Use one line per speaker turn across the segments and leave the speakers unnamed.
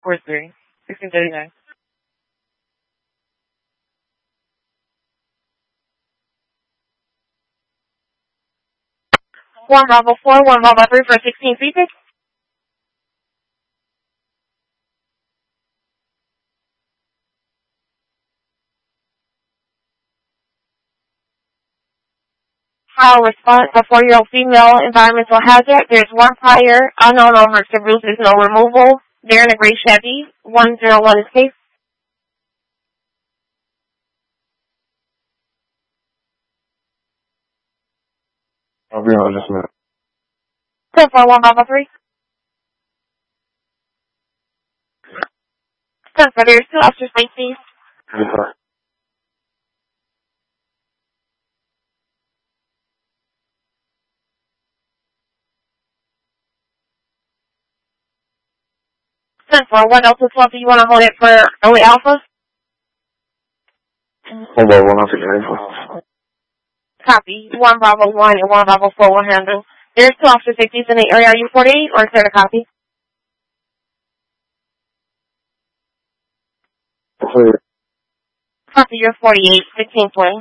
4-3, 1639. 1 Bravo 4, 1 Bravo 3 for 16 feet. How response, a 4-year-old female environmental hazard. There's one prior, unknown owner to bruises, no removal. They're in a gray Chevy, 101 escape.
I'll be on just a minute.
10-4, 1 Bravo 3. 10-4, there's 2 officers, please.
Sorry.
For 1 Delta 12, do you want to hold it for only Alpha?
Hold on, 1 Alpha.
Copy. 1 Bravo 1 and 1 Bravo 4 will handle. There's 2 officer safeties in the area. Are you 48 or is there a copy?
48.
Copy, you're 48, 1620.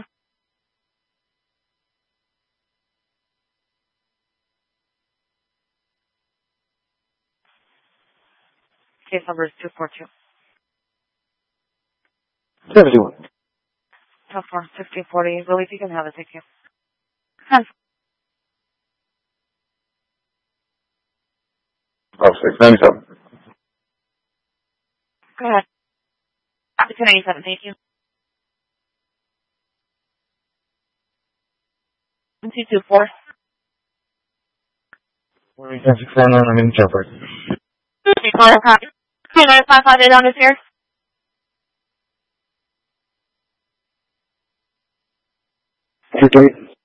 Case number is 242.
71.
1540. Believe you can have it. Thank you. 10.
Oh, 697.
Go ahead. 297. Thank you. 224.
649, I'm in Shepherd.
Copy. 29558 on this here.
Okay.